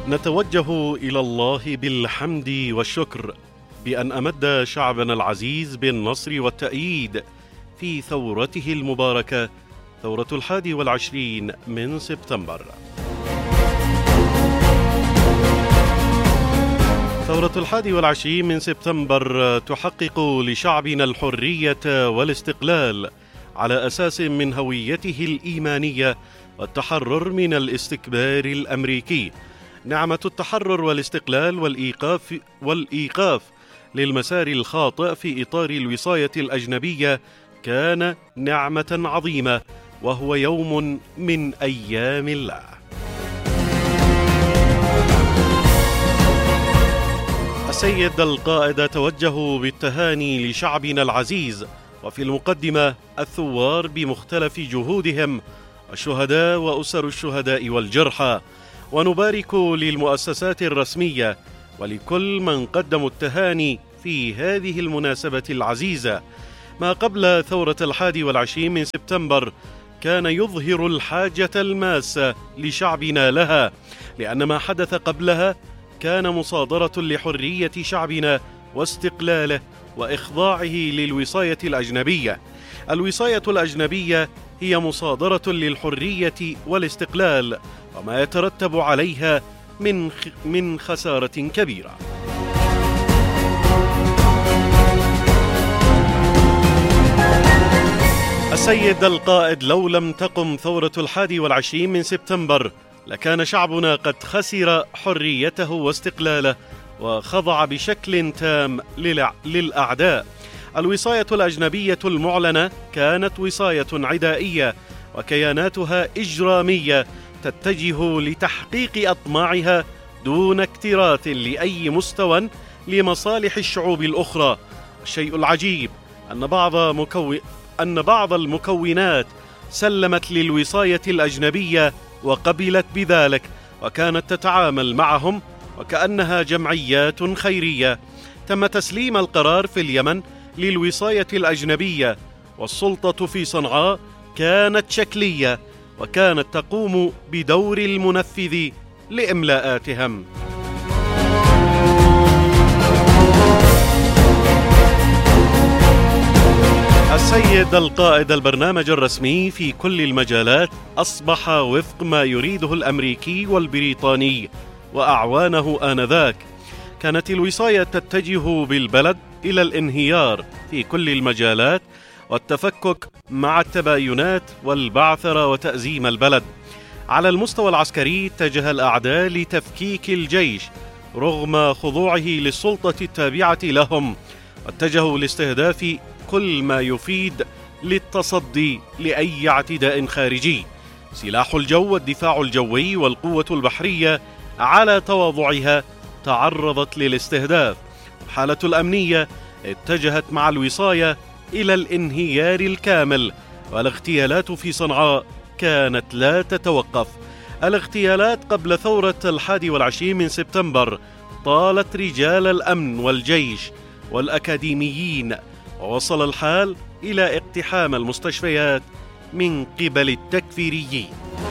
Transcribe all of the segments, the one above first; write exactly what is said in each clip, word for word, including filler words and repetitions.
نتوجه إلى الله بالحمد والشكر بأن أمد شعبنا العزيز بالنصر والتأييد في ثورته المباركة، ثورة الحادي والعشرين من سبتمبر. ثورة الحادي والعشرين من سبتمبر تحقق لشعبنا الحرية والاستقلال على أساس من هويته الإيمانية والتحرر من الاستكبار الأمريكي. نعمة التحرر والاستقلال والإيقاف والإيقاف للمسار الخاطئ في إطار الوصاية الأجنبية كان نعمة عظيمة، وهو يوم من أيام الله. السيد القائد توجه بالتهاني لشعبنا العزيز، وفي المقدمة الثوار بمختلف جهودهم، الشهداء وأسر الشهداء والجرحى، ونبارك للمؤسسات الرسمية ولكل من قدموا التهاني في هذه المناسبة العزيزة. ما قبل ثورة الحادي والعشرين من سبتمبر كان يظهر الحاجة الماسة لشعبنا لها، لأن ما حدث قبلها كان مصادرة لحرية شعبنا واستقلاله وإخضاعه للوصاية الأجنبية. الوصاية الأجنبية هي مصادرة للحرية والاستقلال وما يترتب عليها من من خسارة كبيرة. السيد القائد: لو لم تقم ثورة الحادي والعشرين من سبتمبر لكان شعبنا قد خسر حريته واستقلاله وخضع بشكل تام للأعداء. الوصاية الأجنبية المعلنة كانت وصاية عدائية وكياناتها إجرامية تتجه لتحقيق أطماعها دون اكتراث لأي مستوى لمصالح الشعوب الأخرى. الشيء العجيب أن بعض مكو... أن بعض المكونات سلمت للوصاية الأجنبية وقبلت بذلك، وكانت تتعامل معهم وكأنها جمعيات خيرية. تم تسليم القرار في اليمن للوصاية الأجنبية، والسلطة في صنعاء كانت شكلية وكانت تقوم بدور المنفذ لإملاءاتهم. السيد القائد: البرنامج الرسمي في كل المجالات أصبح وفق ما يريده الأمريكي والبريطاني وأعوانه آنذاك. كانت الوصاية تتجه بالبلد إلى الانهيار في كل المجالات والتفكك مع التباينات والبعثرة وتأزيم البلد. على المستوى العسكري اتجه الأعداء لتفكيك الجيش رغم خضوعه للسلطة التابعة لهم، واتجهوا لاستهداف كل ما يفيد للتصدي لأي اعتداء خارجي. سلاح الجو والدفاع الجوي والقوة البحرية على تواضعها تعرضت للاستهداف. الحالة الأمنية اتجهت مع الوصاية إلى الانهيار الكامل، والاغتيالات في صنعاء كانت لا تتوقف. الاغتيالات قبل ثورة الحادي والعشرين من سبتمبر طالت رجال الأمن والجيش والأكاديميين، ووصل الحال إلى اقتحام المستشفيات من قبل التكفيريين.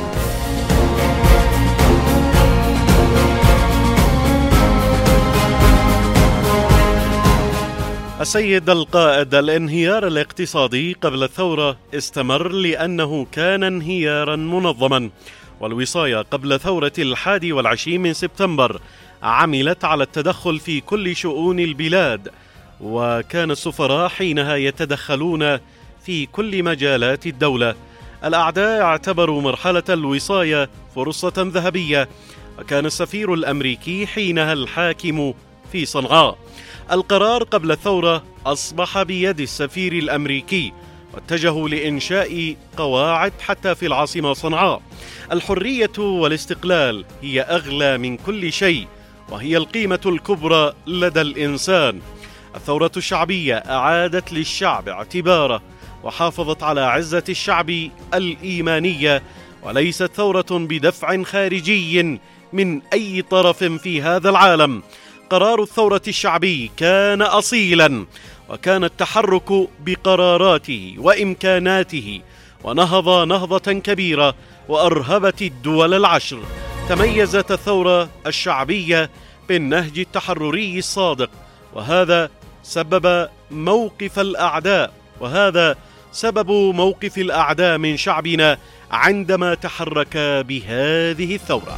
السيد القائد: الانهيار الاقتصادي قبل الثورة استمر لأنه كان انهيارا منظما، والوصاية قبل ثورة الحادي والعشرين من سبتمبر عملت على التدخل في كل شؤون البلاد، وكان السفراء حينها يتدخلون في كل مجالات الدولة. الأعداء اعتبروا مرحلة الوصاية فرصة ذهبية، وكان السفير الأمريكي حينها الحاكم في صنعاء. القرار قبل الثورة أصبح بيد السفير الأمريكي، واتجهوا لإنشاء قواعد حتى في العاصمة صنعاء. الحرية والاستقلال هي أغلى من كل شيء، وهي القيمة الكبرى لدى الإنسان. الثورة الشعبية أعادت للشعب اعتباره وحافظت على عزة الشعب الإيمانية، وليست ثورة بدفع خارجي من أي طرف في هذا العالم. قرار الثورة الشعبي كان أصيلا، وكان التحرك بقراراته وإمكاناته، ونهض نهضة كبيرة وأرهبت الدول العشر. تميزت الثورة الشعبية بالنهج التحرري الصادق، وهذا سبب موقف الأعداء وهذا سبب موقف الأعداء من شعبنا عندما تحرك بهذه الثورة.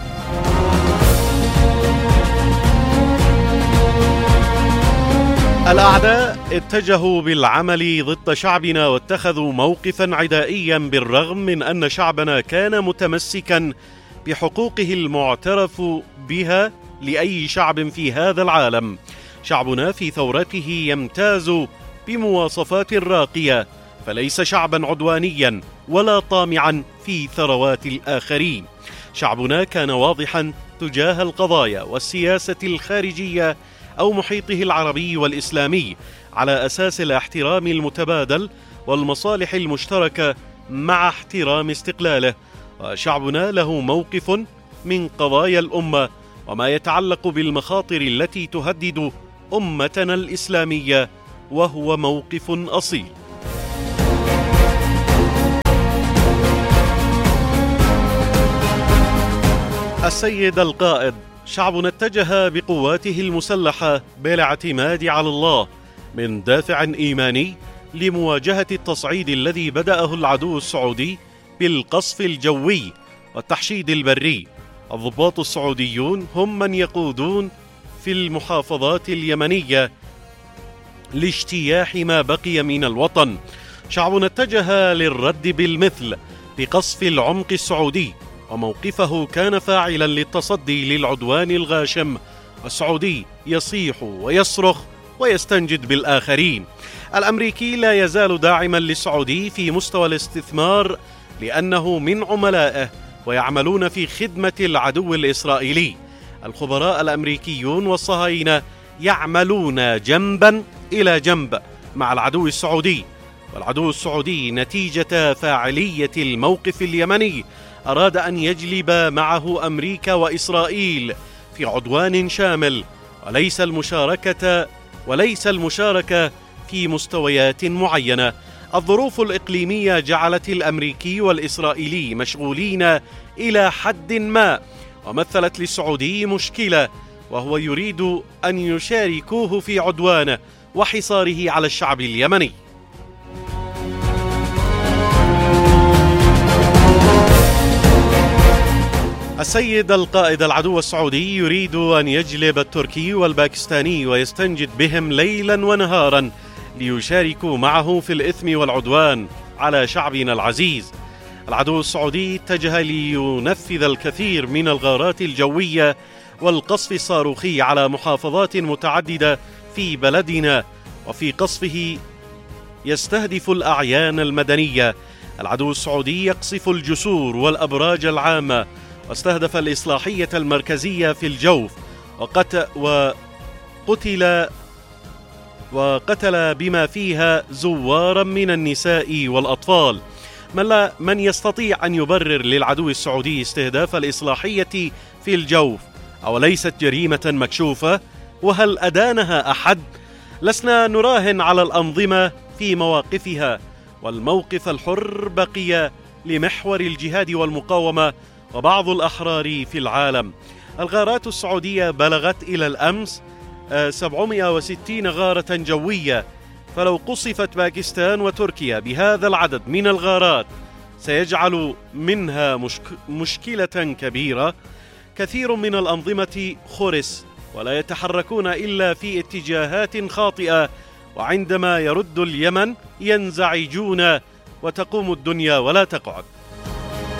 الأعداء اتجهوا بالعمل ضد شعبنا واتخذوا موقفا عدائيا، بالرغم من أن شعبنا كان متمسكا بحقوقه المعترف بها لأي شعب في هذا العالم. شعبنا في ثورته يمتاز بمواصفات راقية، فليس شعبا عدوانيا ولا طامعا في ثروات الآخرين. شعبنا كان واضحا تجاه القضايا والسياسة الخارجية أو محيطه العربي والإسلامي على أساس الاحترام المتبادل والمصالح المشتركة مع احترام استقلاله. وشعبنا له موقف من قضايا الأمة وما يتعلق بالمخاطر التي تهدد أمتنا الإسلامية، وهو موقف أصيل. السيد القائد: شعبنا اتجه بقواته المسلحة بالاعتماد على الله من دافع إيماني لمواجهة التصعيد الذي بدأه العدو السعودي بالقصف الجوي والتحشيد البري. الضباط السعوديون هم من يقودون في المحافظات اليمنية لاجتياح ما بقي من الوطن. شعبنا اتجه للرد بالمثل بقصف العمق السعودي، وموقفه كان فاعلا للتصدي للعدوان الغاشم. السعودي يصيح ويصرخ ويستنجد بالآخرين. الأمريكي لا يزال داعما للسعودي في مستوى الاستثمار لأنه من عملائه ويعملون في خدمة العدو الإسرائيلي. الخبراء الأمريكيون والصهاينة يعملون جنبا إلى جنب مع العدو السعودي، والعدو السعودي نتيجة فاعلية الموقف اليمني أراد أن يجلب معه أمريكا وإسرائيل في عدوان شامل، وليس المشاركة وليس المشاركة في مستويات معينة. الظروف الإقليمية جعلت الأمريكي والإسرائيلي مشغولين إلى حد ما، ومثلت للسعودي مشكلة، وهو يريد أن يشاركوه في عدوانه وحصاره على الشعب اليمني. السيد القائد: العدو السعودي يريد أن يجلب التركي والباكستاني ويستنجد بهم ليلا ونهارا ليشاركوا معه في الإثم والعدوان على شعبنا العزيز. العدو السعودي اتجه لينفذ الكثير من الغارات الجوية والقصف الصاروخي على محافظات متعددة في بلدنا، وفي قصفه يستهدف الأعيان المدنية. العدو السعودي يقصف الجسور والأبراج العامة، واستهدف الإصلاحية المركزية في الجوف، وقت وقتل وقتل بما فيها زوارا من النساء والأطفال. من, لا من يستطيع أن يبرر للعدو السعودي استهداف الإصلاحية في الجوف؟ أوليست جريمة مكشوفة؟ وهل أدانها أحد؟ لسنا نراهن على الأنظمة في مواقفها، والموقف الحر بقي لمحور الجهاد والمقاومة وبعض الأحرار في العالم. الغارات السعودية بلغت إلى الأمس سبعمائة وستين غارة جوية، فلو قصفت باكستان وتركيا بهذا العدد من الغارات سيجعل منها مشك... مشكلة كبيرة. كثير من الأنظمة خرس ولا يتحركون إلا في اتجاهات خاطئة، وعندما يرد اليمن ينزعجون وتقوم الدنيا ولا تقعد.